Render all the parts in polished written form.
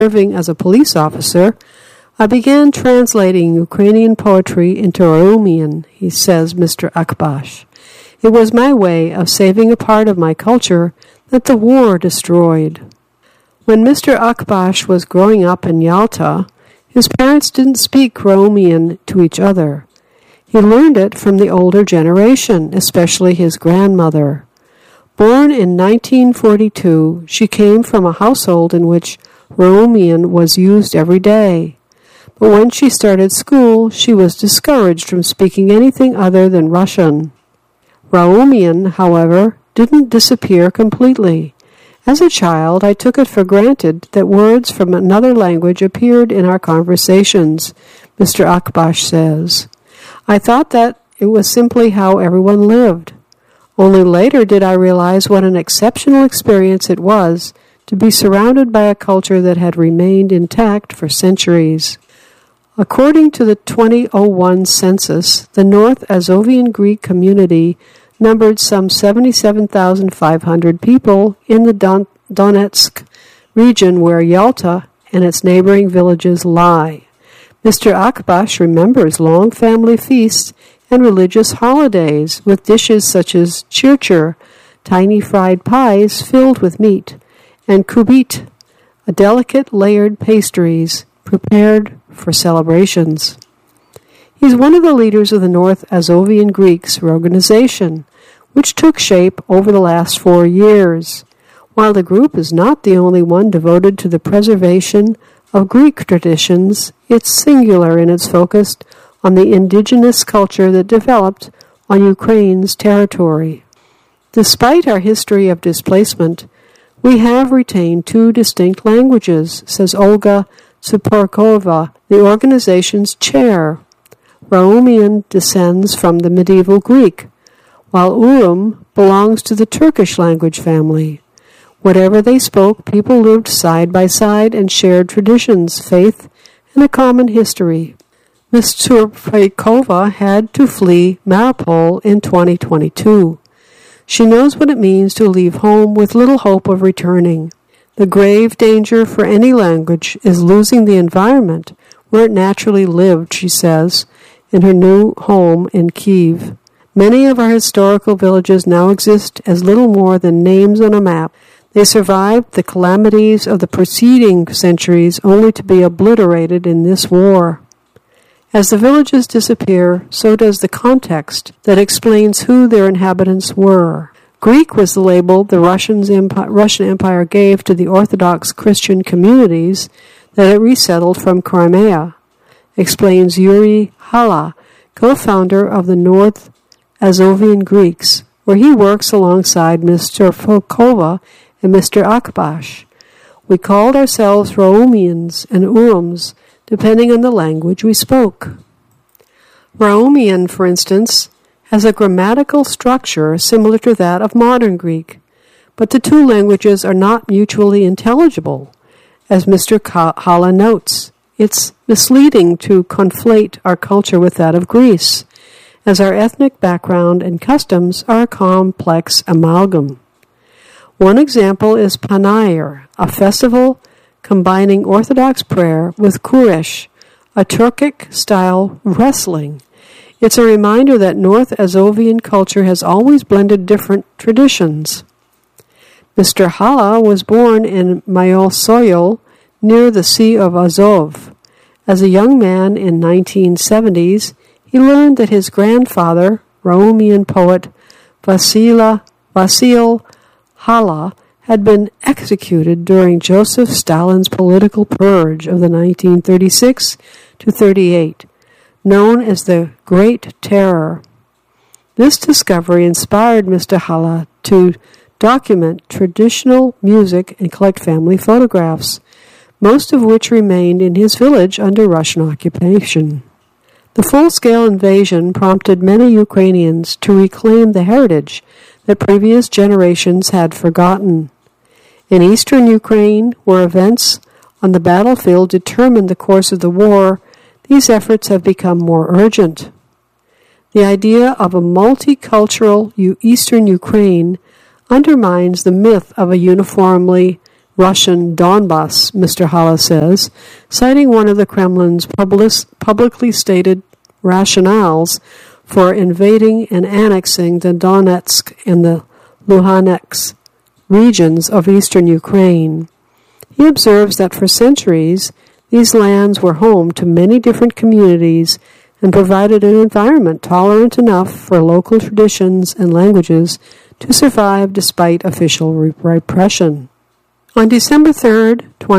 serving as a police officer, I began translating Ukrainian poetry into Aromanian, he says Mr. Akbash. It was my way of saving a part of my culture that the war destroyed. When Mr. Akbash was growing up in Yalta, his parents didn't speak Romanian to each other. He learned it from the older generation, especially his grandmother. Born in 1942, she came from a household in which Romanian was used every day. But when she started school, she was discouraged from speaking anything other than Russian. Romanian, however, didn't disappear completely. As a child, I took it for granted that words from another language appeared in our conversations, Mr. Akbash says. I thought that it was simply how everyone lived. Only later did I realize what an exceptional experience it was to be surrounded by a culture that had remained intact for centuries. According to the 2001 census, the North Azovian Greek community numbered some 77,500 people in the Donetsk region where Yalta and its neighboring villages lie. Mr. Akbash remembers long family feasts and religious holidays with dishes such as chirchir, tiny fried pies filled with meat, and kubit, a delicate layered pastries prepared for celebrations. He's one of the leaders of the North Azovian Greeks organization, which took shape over the last 4 years. While the group is not the only one devoted to the preservation of Greek traditions, it's singular in its focus on the indigenous culture that developed on Ukraine's territory. Despite our history of displacement, we have retained 2 distinct languages, says Olga Suporkova, the organization's chair. Romanian descends from the medieval Greek, while Urum belongs to the Turkish language family. Whatever they spoke, people lived side by side and shared traditions, faith, and a common history. Ms. Turpekova had to flee Mariupol in 2022. She knows what it means to leave home with little hope of returning. The grave danger for any language is losing the environment where it naturally lived, she says, in her new home in Kyiv. Many of our historical villages now exist as little more than names on a map. They survived the calamities of the preceding centuries only to be obliterated in this war. As the villages disappear, so does the context that explains who their inhabitants were. Greek was the label the Russian Empire gave to the Orthodox Christian communities that it resettled from Crimea, explains Yuri Hala, co-founder of the North Azovian Greeks, where he works alongside Mr. Fokova and Mr. Akbash. We called ourselves Romanians and Urums, depending on the language we spoke. Romanian, for instance, has a grammatical structure similar to that of modern Greek, but the 2 languages are not mutually intelligible, as Mr. Hala notes. It's misleading to conflate our culture with that of Greece, as our ethnic background and customs are a complex amalgam. One example is Panayır, a festival combining Orthodox prayer with Kuresh, a Turkic-style wrestling. It's a reminder that North Azovian culture has always blended different traditions. Mr. Hala was born in Mayosoyol, near the Sea of Azov. As a young man in 1970s, he learned that his grandfather, Romanian poet Vasil Hala, had been executed during Joseph Stalin's political purge of the 1936-38, known as the Great Terror. This discovery inspired Mr. Hala to document traditional music and collect family photographs, most of which remained in his village under Russian occupation. The full-scale invasion prompted many Ukrainians to reclaim the heritage that previous generations had forgotten. In eastern Ukraine, where events on the battlefield determined the course of the war, these efforts have become more urgent. The idea of a multicultural eastern Ukraine undermines the myth of a uniformly Russian Donbass, Mr. Hala says, citing one of the Kremlin's publicly stated rationales for invading and annexing the Donetsk and the Luhansk regions of eastern Ukraine. He observes that for centuries, these lands were home to many different communities and provided an environment tolerant enough for local traditions and languages to survive despite official repression. On December 3,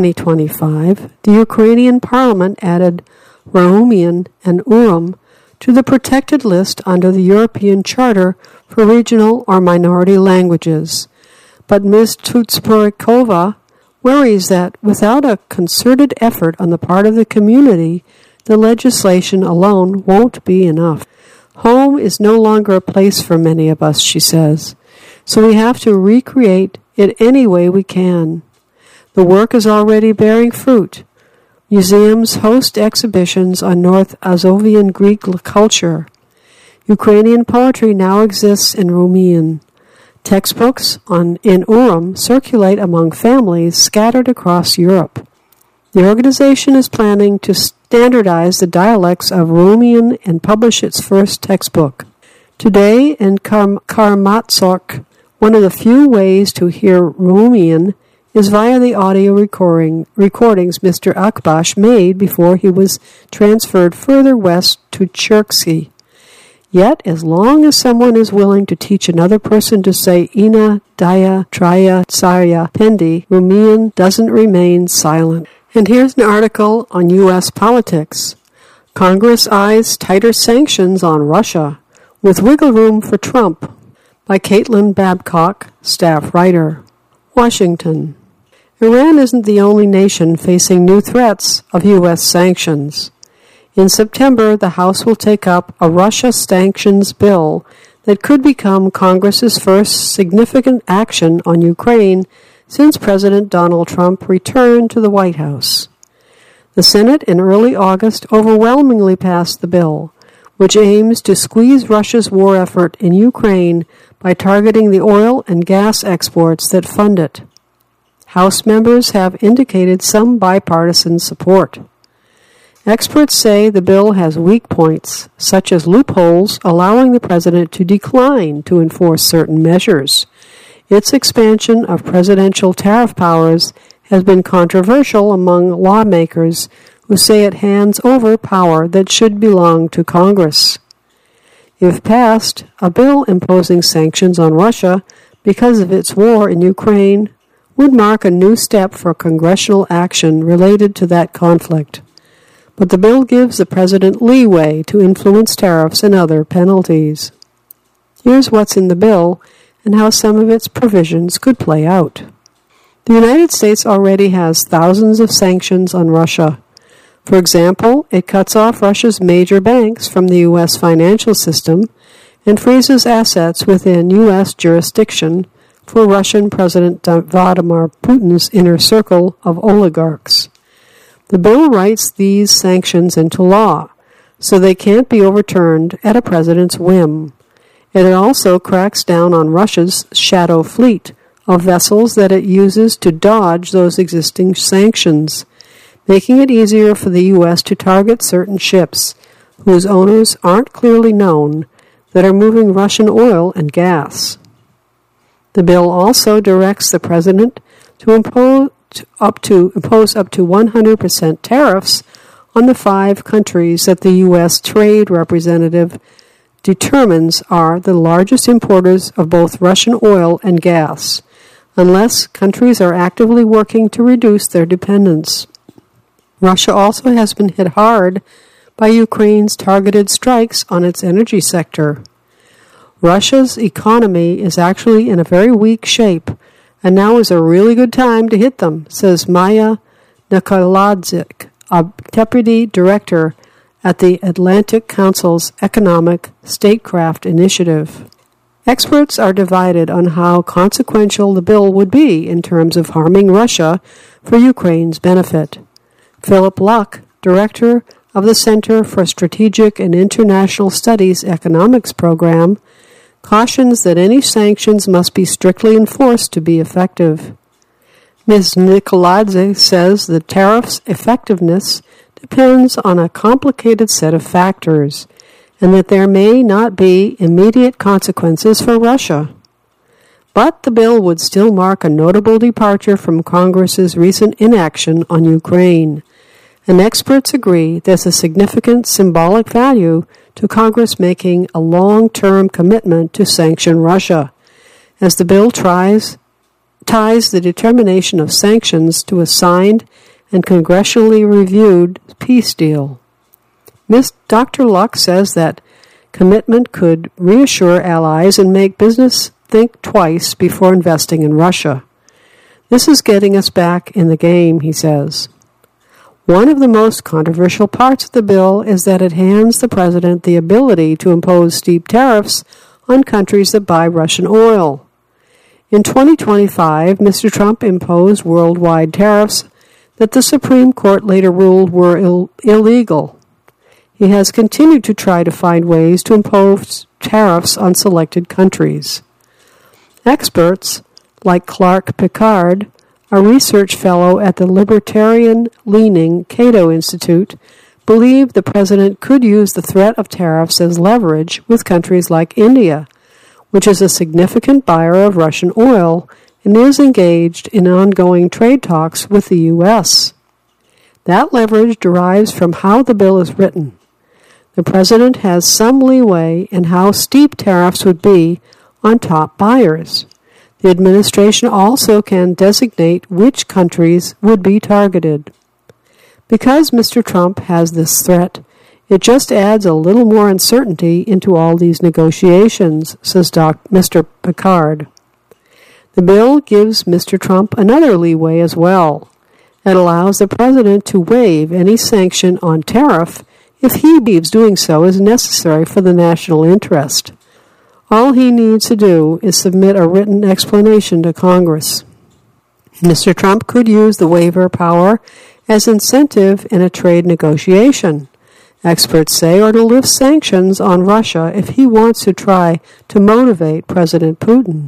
2025, the Ukrainian parliament added Romuian and Urum to the protected list under the European Charter for Regional or Minority Languages. But Ms. Tutsporikova worries that without a concerted effort on the part of the community, the legislation alone won't be enough. Home is no longer a place for many of us, she says, so we have to recreate it any way we can. The work is already bearing fruit. Museums host exhibitions on North Azovian Greek culture. Ukrainian poetry now exists in Romanian. Textbooks in Urum circulate among families scattered across Europe. The organization is planning to standardize the dialects of Romanian and publish its first textbook. Today in Karmatsork, one of the few ways to hear Romanian is via the audio recordings Mr. Akbash made before he was transferred further west to Cherksey. Yet, as long as someone is willing to teach another person to say Ina, Daya, Traya, Tsarya, Pendi, Romanian doesn't remain silent. And here's an article on U.S. politics. Congress eyes tighter sanctions on Russia, with wiggle room for Trump, by Caitlin Babcock, staff writer. Washington. Iran isn't the only nation facing new threats of U.S. sanctions. In September, the House will take up a Russia sanctions bill that could become Congress's first significant action on Ukraine since President Donald Trump returned to the White House. The Senate in early August overwhelmingly passed the bill, which aims to squeeze Russia's war effort in Ukraine by targeting the oil and gas exports that fund it. House members have indicated some bipartisan support. Experts say the bill has weak points, such as loopholes allowing the president to decline to enforce certain measures. Its expansion of presidential tariff powers has been controversial among lawmakers who say it hands over power that should belong to Congress. If passed, a bill imposing sanctions on Russia because of its war in Ukraine would mark a new step for congressional action related to that conflict. But the bill gives the president leeway to influence tariffs and other penalties. Here's what's in the bill and how some of its provisions could play out. The United States already has thousands of sanctions on Russia. For example, it cuts off Russia's major banks from the U.S. financial system and freezes assets within U.S. jurisdiction for Russian President Vladimir Putin's inner circle of oligarchs. The bill writes these sanctions into law, so they can't be overturned at a president's whim. It also cracks down on Russia's shadow fleet of vessels that it uses to dodge those existing sanctions, making it easier for the U.S. to target certain ships whose owners aren't clearly known that are moving Russian oil and gas. The bill also directs the president to impose up to 100% tariffs on the 5 countries that the U.S. Trade Representative determines are the largest importers of both Russian oil and gas, unless countries are actively working to reduce their dependence. Russia also has been hit hard by Ukraine's targeted strikes on its energy sector. Russia's economy is actually in a very weak shape, and now is a really good time to hit them, says Maya Nikoladzik, a deputy director at the Atlantic Council's Economic Statecraft Initiative. Experts are divided on how consequential the bill would be in terms of harming Russia for Ukraine's benefit. Philip Luck, director of the Center for Strategic and International Studies Economics Program, cautions that any sanctions must be strictly enforced to be effective. Ms. Nicoladze says the tariff's effectiveness depends on a complicated set of factors, and that there may not be immediate consequences for Russia. But the bill would still mark a notable departure from Congress's recent inaction on Ukraine, and experts agree there's a significant symbolic value to Congress making a long-term commitment to sanction Russia, as the bill ties the determination of sanctions to a signed and congressionally reviewed peace deal. Dr. Luck says that commitment could reassure allies and make business think twice before investing in Russia. This is getting us back in the game, he says. One of the most controversial parts of the bill is that it hands the president the ability to impose steep tariffs on countries that buy Russian oil. In 2025, Mr. Trump imposed worldwide tariffs that the Supreme Court later ruled were illegal. He has continued to try to find ways to impose tariffs on selected countries. Experts, like Clark Picard, a research fellow at the libertarian-leaning Cato Institute, believe the president could use the threat of tariffs as leverage with countries like India, which is a significant buyer of Russian oil and is engaged in ongoing trade talks with the U.S. That leverage derives from how the bill is written. The president has some leeway in how steep tariffs would be on top buyers. The administration also can designate which countries would be targeted. Because Mr. Trump has this threat, it just adds a little more uncertainty into all these negotiations, says Mr. Picard. The bill gives Mr. Trump another leeway as well. It allows the president to waive any sanction on tariff if he believes doing so is necessary for the national interest. All he needs to do is submit a written explanation to Congress. Mr. Trump could use the waiver power as incentive in a trade negotiation, experts say, or to lift sanctions on Russia if he wants to try to motivate President Putin.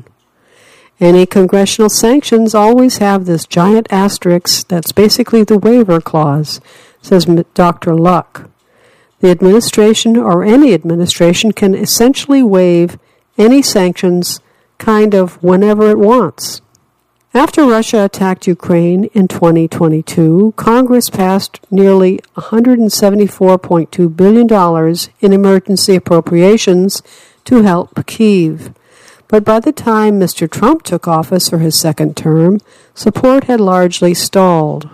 Any congressional sanctions always have this giant asterisk that's basically the waiver clause, says Dr. Luck. The administration or any administration can essentially waive any sanctions kind of whenever it wants. After Russia attacked Ukraine in 2022, Congress passed nearly $174.2 billion in emergency appropriations to help Kyiv. But by the time Mr. Trump took office for his second term, support had largely stalled.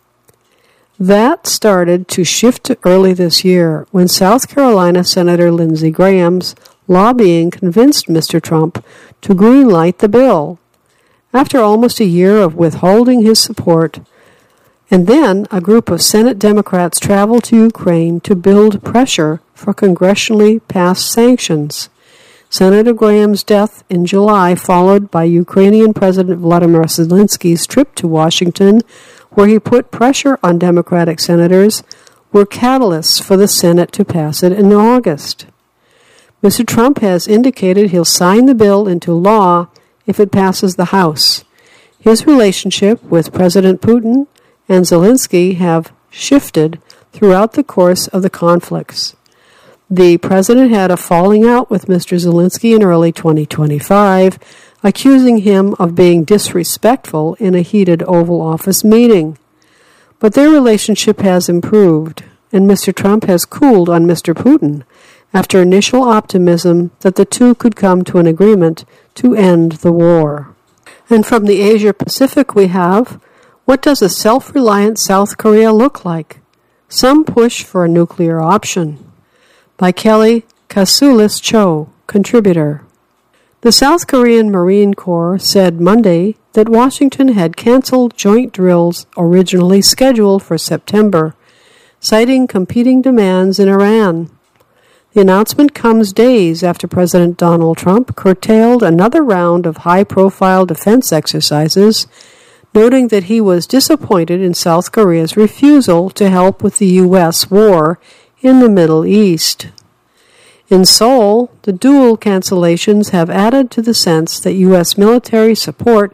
That started to shift early this year when South Carolina Senator Lindsey Graham's lobbying convinced Mr. Trump to greenlight the bill. After almost a year of withholding his support, and then a group of Senate Democrats traveled to Ukraine to build pressure for congressionally passed sanctions. Senator Graham's death in July, followed by Ukrainian President Volodymyr Zelensky's trip to Washington, where he put pressure on Democratic senators, were catalysts for the Senate to pass it in August. Mr. Trump has indicated he'll sign the bill into law if it passes the House. His relationship with President Putin and Zelensky have shifted throughout the course of the conflicts. The president had a falling out with Mr. Zelensky in early 2025, accusing him of being disrespectful in a heated Oval Office meeting. But their relationship has improved, and Mr. Trump has cooled on Mr. Putin after initial optimism that the two could come to an agreement to end the war. And from the Asia-Pacific we have, what does a self-reliant South Korea look like? Some push for a nuclear option. By Kelly Kasulis Cho, contributor. The South Korean Marine Corps said Monday that Washington had canceled joint drills originally scheduled for September, citing competing demands in Iran. The announcement comes days after President Donald Trump curtailed another round of high-profile defense exercises, noting that he was disappointed in South Korea's refusal to help with the U.S. war in the Middle East. In Seoul, the dual cancellations have added to the sense that U.S. military support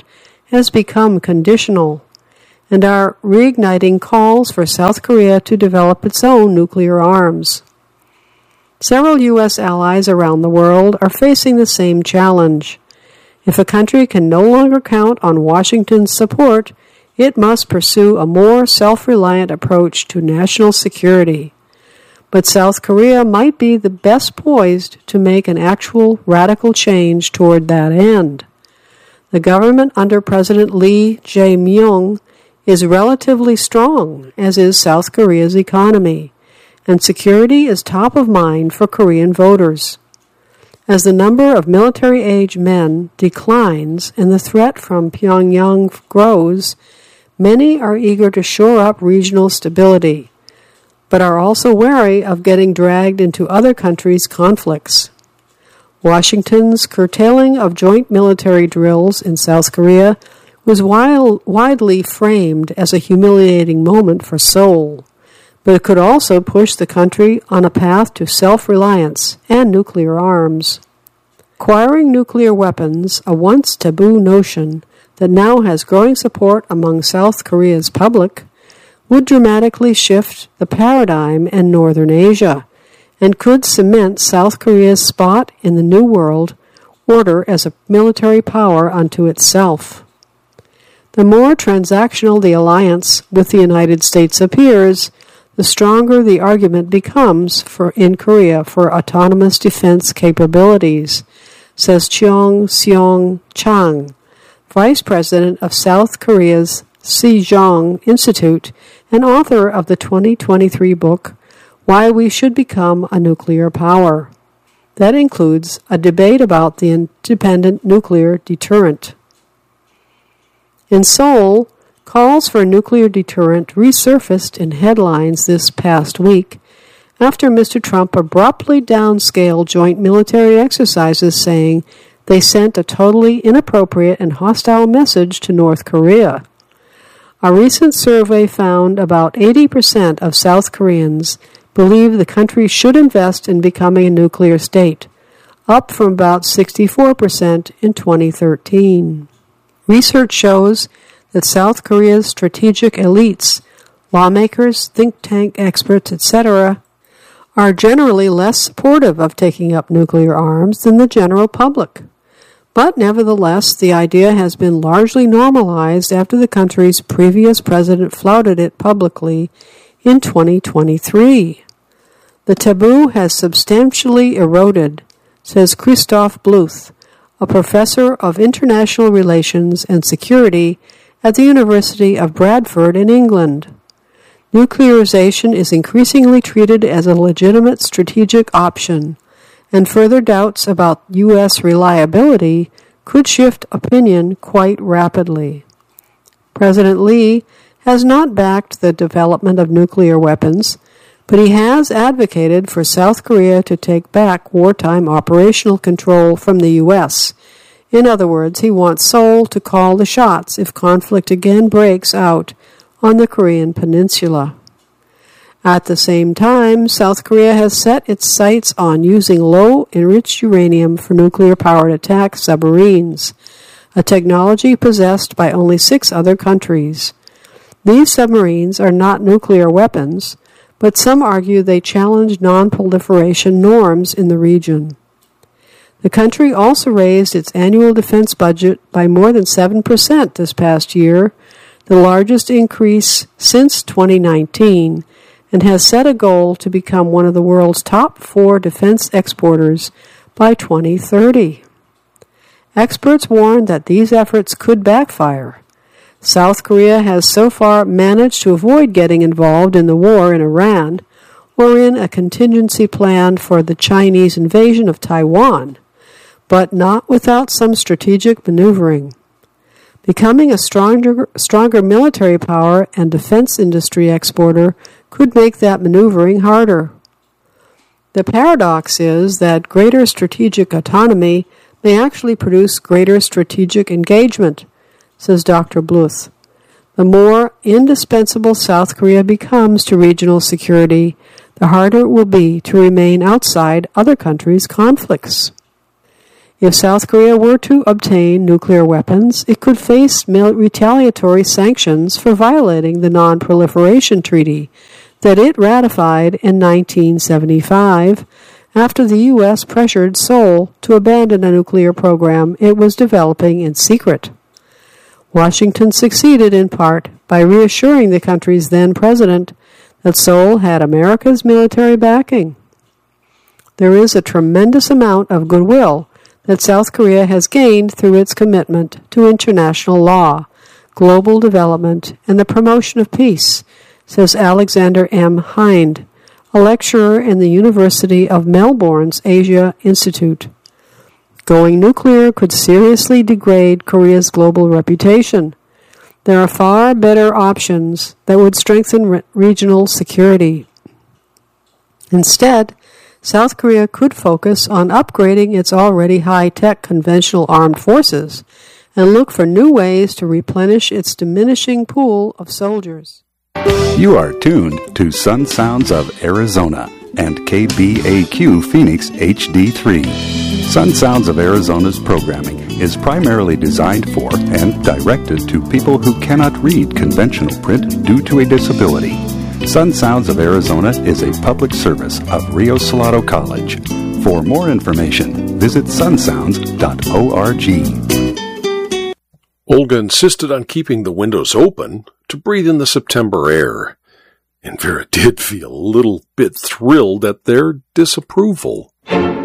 has become conditional and are reigniting calls for South Korea to develop its own nuclear arms. Several U.S. allies around the world are facing the same challenge. If a country can no longer count on Washington's support, it must pursue a more self-reliant approach to national security. But South Korea might be the best poised to make an actual radical change toward that end. The government under President Lee Jae-myung is relatively strong, as is South Korea's economy, and security is top of mind for Korean voters. As the number of military-age men declines and the threat from Pyongyang grows, many are eager to shore up regional stability, but are also wary of getting dragged into other countries' conflicts. Washington's curtailing of joint military drills in South Korea was widely framed as a humiliating moment for Seoul, but it could also push the country on a path to self-reliance and nuclear arms. Acquiring nuclear weapons, a once taboo notion that now has growing support among South Korea's public, would dramatically shift the paradigm in Northern Asia and could cement South Korea's spot in the New World Order as a military power unto itself. The more transactional the alliance with the United States appears, the stronger the argument becomes in Korea for autonomous defense capabilities, says Cheong Seong Chang, Vice President of South Korea's Sejong Institute and author of the 2023 book, Why We Should Become a Nuclear Power. That includes a debate about the independent nuclear deterrent. In Seoul, calls for a nuclear deterrent resurfaced in headlines this past week after Mr. Trump abruptly downscaled joint military exercises, saying they sent a totally inappropriate and hostile message to North Korea. A recent survey found about 80% of South Koreans believe the country should invest in becoming a nuclear state, up from about 64% in 2013. Research shows that South Korea's strategic elites, lawmakers, think tank experts, etc., are generally less supportive of taking up nuclear arms than the general public. But nevertheless, the idea has been largely normalized after the country's previous president flouted it publicly in 2023. The taboo has substantially eroded, says Christoph Bluth, a professor of international relations and security at the University of Bradford in England. Nuclearization is increasingly treated as a legitimate strategic option, and further doubts about U.S. reliability could shift opinion quite rapidly. President Lee has not backed the development of nuclear weapons, but he has advocated for South Korea to take back wartime operational control from the U.S. In other words, he wants Seoul to call the shots if conflict again breaks out on the Korean peninsula. At the same time, South Korea has set its sights on using low-enriched uranium for nuclear-powered attack submarines, a technology possessed by only 6 other countries. These submarines are not nuclear weapons, but some argue they challenge non-proliferation norms in the region. The country also raised its annual defense budget by more than 7% this past year, the largest increase since 2019, and has set a goal to become one of the world's top 4 defense exporters by 2030. Experts warn that these efforts could backfire. South Korea has so far managed to avoid getting involved in the war in Iran or in a contingency plan for the Chinese invasion of Taiwan, but not without some strategic maneuvering. Becoming a stronger military power and defense industry exporter could make that maneuvering harder. The paradox is that greater strategic autonomy may actually produce greater strategic engagement, says Dr. Bluth. The more indispensable South Korea becomes to regional security, the harder it will be to remain outside other countries' conflicts. If South Korea were to obtain nuclear weapons, it could face retaliatory sanctions for violating the Non-Proliferation Treaty that it ratified in 1975 after the U.S. pressured Seoul to abandon a nuclear program it was developing in secret. Washington succeeded in part by reassuring the country's then president that Seoul had America's military backing. There is a tremendous amount of goodwill that South Korea has gained through its commitment to international law, global development, and the promotion of peace, says Alexander M. Hind, a lecturer in the University of Melbourne's Asia Institute. Going nuclear could seriously degrade Korea's global reputation. There are far better options that would strengthen regional security. Instead, South Korea could focus on upgrading its already high-tech conventional armed forces and look for new ways to replenish its diminishing pool of soldiers. You are tuned to Sun Sounds of Arizona and KBAQ Phoenix HD3. Sun Sounds of Arizona's programming is primarily designed for and directed to people who cannot read conventional print due to a disability. Sun Sounds of Arizona is a public service of Rio Salado College. For more information, visit sunsounds.org. Olga insisted on keeping the windows open to breathe in the September air, and Vera did feel a little bit thrilled at their disapproval.